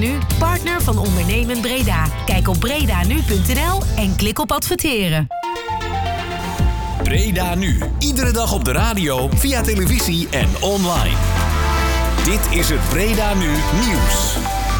Nu, partner van Ondernemend Breda. Kijk op bredanu.nl en klik op adverteren. Breda Nu. Iedere dag op de radio, via televisie en online. Dit is het Breda Nu Nieuws.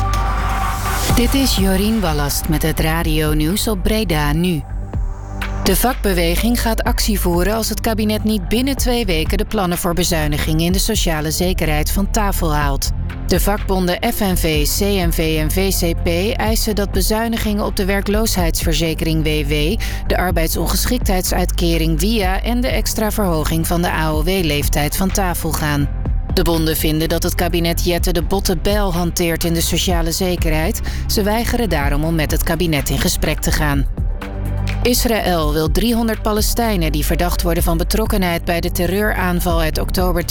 Dit is Jorien Wallast met het radio-nieuws op Breda Nu. De vakbeweging gaat actie voeren als het kabinet niet binnen 2 weken de plannen voor bezuiniging in de sociale zekerheid van tafel haalt. De vakbonden FNV, CNV en VCP eisen dat bezuinigingen op de werkloosheidsverzekering WW, de arbeidsongeschiktheidsuitkering WIA en de extra verhoging van de AOW-leeftijd van tafel gaan. De bonden vinden dat het kabinet Jette de botte bijl hanteert in de sociale zekerheid. Ze weigeren daarom om met het kabinet in gesprek te gaan. Israël wil 300 Palestijnen die verdacht worden van betrokkenheid bij de terreuraanval uit oktober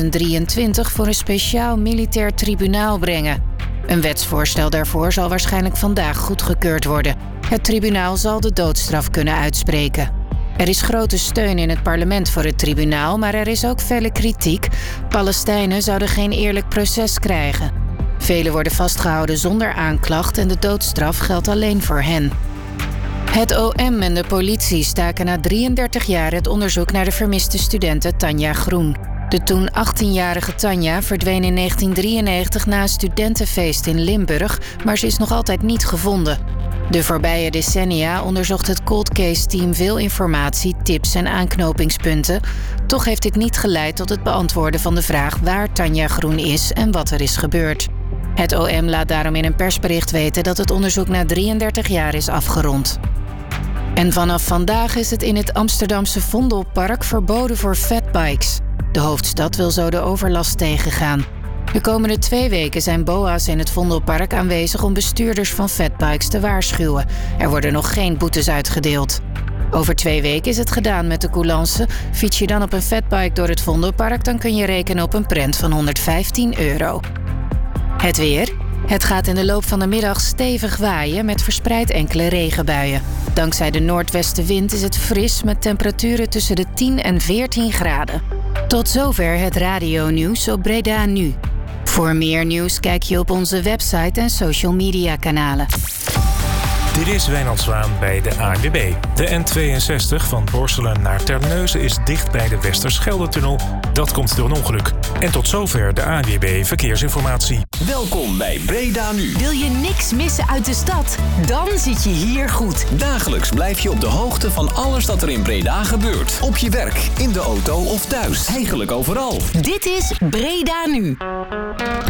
2023 voor een speciaal militair tribunaal brengen. Een wetsvoorstel daarvoor zal waarschijnlijk vandaag goedgekeurd worden. Het tribunaal zal de doodstraf kunnen uitspreken. Er is grote steun in het parlement voor het tribunaal, maar er is ook felle kritiek. Palestijnen zouden geen eerlijk proces krijgen. Velen worden vastgehouden zonder aanklacht en de doodstraf geldt alleen voor hen. Het OM en de politie staken na 33 jaar het onderzoek naar de vermiste studente Tanja Groen. De toen 18-jarige Tanja verdween in 1993 na een studentenfeest in Limburg, maar ze is nog altijd niet gevonden. De voorbije decennia onderzocht het cold case team veel informatie, tips en aanknopingspunten. Toch heeft dit niet geleid tot het beantwoorden van de vraag waar Tanja Groen is en wat er is gebeurd. Het OM laat daarom in een persbericht weten dat het onderzoek na 33 jaar is afgerond. En vanaf vandaag is het in het Amsterdamse Vondelpark verboden voor fatbikes. De hoofdstad wil zo de overlast tegengaan. De komende 2 weken zijn BOA's in het Vondelpark aanwezig om bestuurders van fatbikes te waarschuwen. Er worden nog geen boetes uitgedeeld. Over 2 weken is het gedaan met de coulance. Fiets je dan op een fatbike door het Vondelpark, dan kun je rekenen op een prent van €115. Het weer. Het gaat in de loop van de middag stevig waaien met verspreid enkele regenbuien. Dankzij de noordwestenwind is het fris met temperaturen tussen de 10 en 14 graden. Tot zover het radio-nieuws op Breda Nu. Voor meer nieuws kijk je op onze website en social media kanalen. Dit is Wijnand Zwaan bij de ANWB. De N62 van Borselen naar Terneuzen is dicht bij de Westerschelde-tunnel. Dat komt door een ongeluk. En tot zover de ANWB Verkeersinformatie. Welkom bij Breda Nu. Wil je niks missen uit de stad? Dan zit je hier goed. Dagelijks blijf je op de hoogte van alles dat er in Breda gebeurt. Op je werk, in de auto of thuis. Eigenlijk overal. Dit is Breda Nu.